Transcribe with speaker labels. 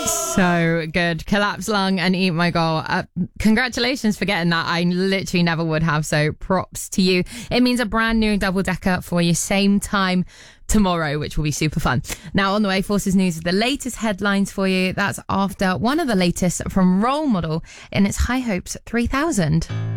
Speaker 1: So good. Collapse Lung and Eat My Goal. Congratulations for getting that. I literally never would have, so props to you. It means a brand new double decker for you same time tomorrow, which will be super fun. Now on the way, Forces News with the latest headlines for you. That's after one of the latest from Role Model in its High Hopes 3000.